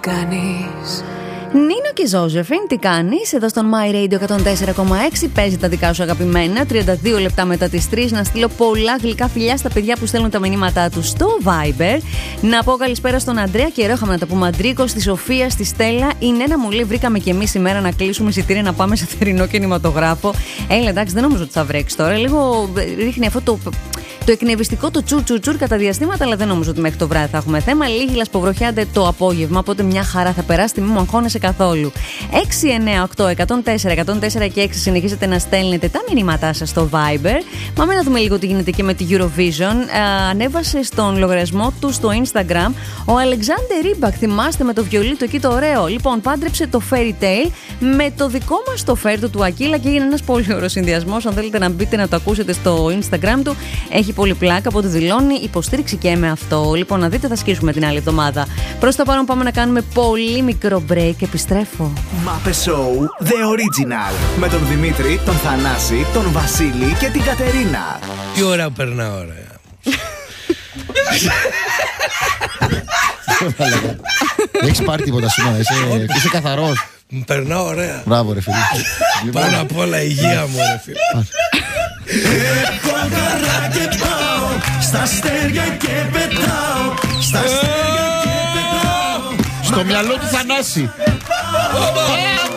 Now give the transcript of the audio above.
κάνεις? Νίνο και Ζόζεφιν, τι κάνεις? Εδώ στον My Radio 104,6 παίζει τα δικά σου αγαπημένα. 32 λεπτά μετά τις 3. Να στείλω πολλά γλυκά φιλιά στα παιδιά που στέλνουν τα μηνύματά τους στο Viber. Να πω καλησπέρα στον Αντρέα. Καιρό είχαμε να τα πούμε. Αντρίκο, στη Σοφία, στη Στέλλα. Η Νένα μου λέει: βρήκαμε κι εμείς ημέρα να κλείσουμε εισιτήρια να πάμε σε θερινό κινηματογράφο. Έλα, εντάξει, δεν νομίζω ότι θα βρέξει τώρα. Λίγο ρίχνει αυτό το εκνευριστικό, το τσουρ κατά διαστήματα, αλλά δεν νομίζω ότι μέχρι το βράδυ θα έχουμε θέμα. Λίγη λασποβροχιάντε το απόγευμα, οπότε μια χαρά θα περάσει, μη μου αγχώνεσαι καθόλου. 698 104 104 και 6 συνεχίζετε να στέλνετε τα μηνύματά σας στο Viber. Πάμε να δούμε λίγο τι γίνεται και με τη Eurovision. Ανέβασε στον λογαριασμό του στο Instagram ο Αλεξάντερ Ρίμπακ. Θυμάστε με το βιολί του εκεί το ωραίο? Λοιπόν, πάντρεψε το Fairy Tale με το δικό μας το φέρτο του Ακύλα και έγινε ένας πολύ ωραίος συνδυασμός. Αν θέλετε να μπείτε να το ακούσετε στο Instagram του, έχει πολύ πλάκα από ό,τι δηλώνει. Υποστήριξη και με αυτό. Λοιπόν, να δείτε, θα σκίσουμε την άλλη εβδομάδα. Προς το παρόν πάμε να κάνουμε πολύ μικρό break. Επιστρέφω. Μάπε Show The Original. Με τον Δημήτρη, τον Θανάση, τον Βασίλη και την Κατερίνα. Τι ώρα περνά ωραία. Έχεις πάρει τίποτα σήμερα? Είσαι καθαρός? Περνά ωραία. Μπράβο ρε φίλε. Πάνω απ' όλα υγεία μου ρε φίλε. Έχω καρά και πάω στα αστέρια και πετάω. Στα αστέρια και πετάω. Στο μυαλό του Θανάση.